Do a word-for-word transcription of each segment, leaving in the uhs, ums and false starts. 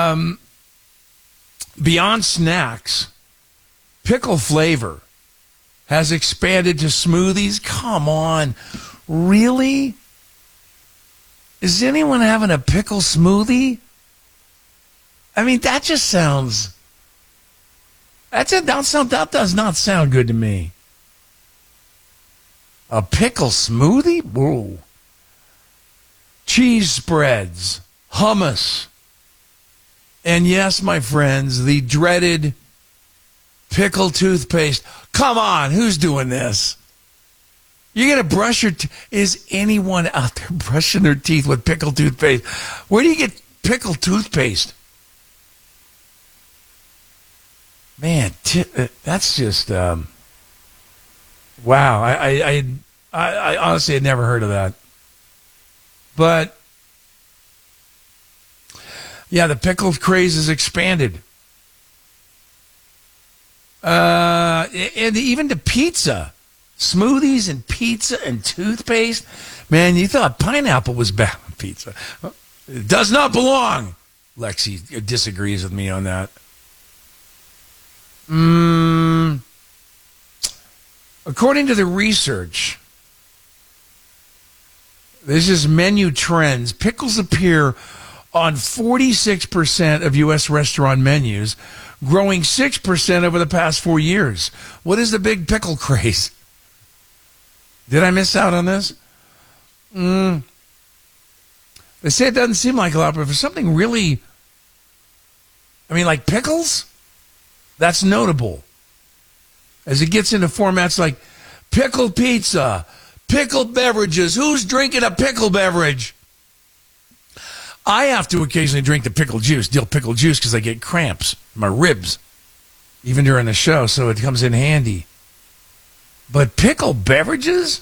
Um, beyond snacks, pickle flavor has expanded to smoothies. Come on. Really? Is anyone having a pickle smoothie? I mean, that just sounds... That's a, that, sound, that does not sound good to me. A pickle smoothie? Whoa. Cheese spreads, hummus, and yes, my friends, the dreaded pickle toothpaste. Come on, who's doing this? You're going to brush your teeth. Is anyone out there brushing their teeth with pickle toothpaste? Where do you get pickle toothpaste? Man, t- that's just, um, wow. I, I, I, I, I honestly had never heard of that. But, yeah, the pickle craze has expanded. Uh, and even to pizza. Smoothies and pizza and toothpaste. Man, you thought pineapple was bad on pizza. It does not belong. Lexi disagrees with me on that. Mm, according to the research... This is Menu Trends. Pickles appear on forty-six percent of U S restaurant menus, growing six percent over the past four years. What is the big pickle craze? Did I miss out on this? Mm. They say it doesn't seem like a lot, but for something really, I mean, like pickles, that's notable. As it gets into formats like pickled pizza, pickled beverages. Who's drinking a pickle beverage? I have to occasionally drink the pickle juice, dill pickle juice, because I get cramps in my ribs, even during the show, so it comes in handy. But pickle beverages?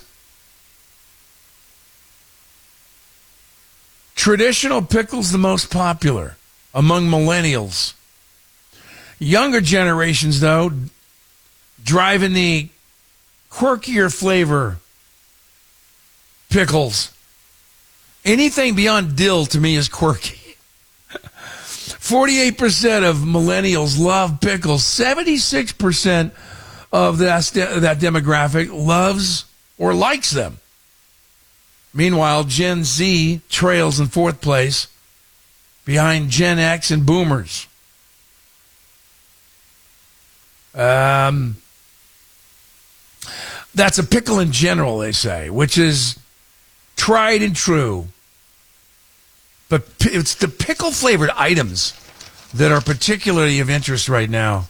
Traditional pickles the most popular among millennials. Younger generations, though, driving the quirkier flavor pickles. Anything beyond dill to me is quirky. forty-eight percent of millennials love pickles. seventy-six percent of that, that demographic loves or likes them. Meanwhile, Gen Z trails in fourth place behind Gen X and Boomers. Um, that's a pickle in general, they say, which is tried and true. But it's the pickle-flavored items that are particularly of interest right now.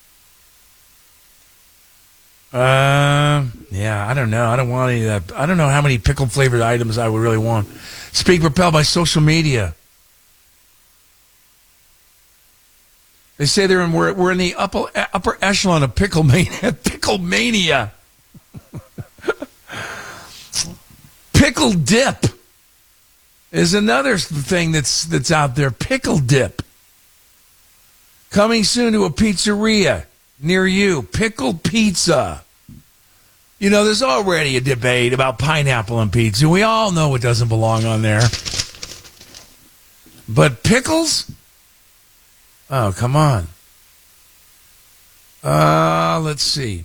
Uh, yeah, I don't know. I don't want any of that. I don't know how many pickle-flavored items I would really want. It's being propelled by social media. They say they're in, we're, we're in the upper, upper echelon of pickle mania. Pickle mania. Pickle dip is another thing that's that's out there. Pickle dip. Coming soon to a pizzeria near you. Pickle pizza. You know, there's already a debate about pineapple on pizza. We all know it doesn't belong on there. But pickles? Oh, come on. Uh, let's see.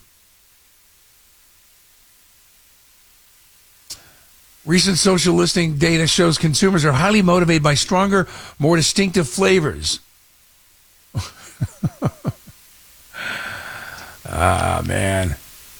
Recent social listing data shows consumers are highly motivated by stronger, more distinctive flavors. Ah, man.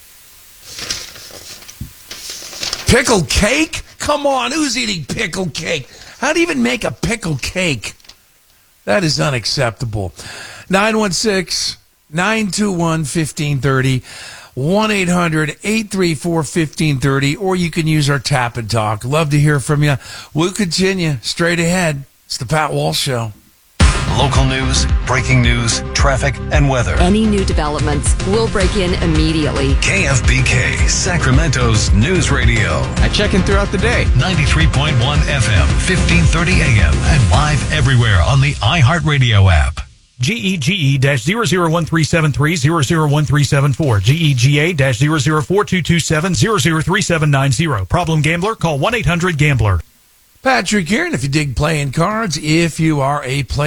Pickle cake? Come on, who's eating pickle cake? How do you even make a pickle cake? That is unacceptable. nine one six, nine two one, one five three zero, one eight hundred, eight three four, one five three zero, or you can use our tap and talk. Love to hear from you. We'll continue straight ahead. It's the Pat Walsh Show. Local news, breaking news, traffic, and weather. Any new developments, we'll break in immediately. K F B K, Sacramento's news radio. I check in throughout the day. ninety-three point one F M, fifteen thirty A M, and live everywhere on the iHeartRadio app. G E G E zero zero one three seven three zero zero one three seven four. G E G A zero zero four two two seven zero zero three seven nine zero. Problem gambler? Call one eight hundred gambler. Patrick here, and if you dig playing cards, if you are a player,